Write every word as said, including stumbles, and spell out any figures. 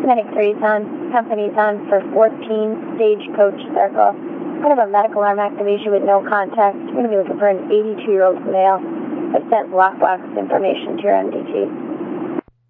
Medic three's on, company's on for fourteen Stagecoach Circle. Kind of a medical arm activation with no contact. We're going to be looking for an eighty-two-year-old male. I've sent lockbox information to your M D T.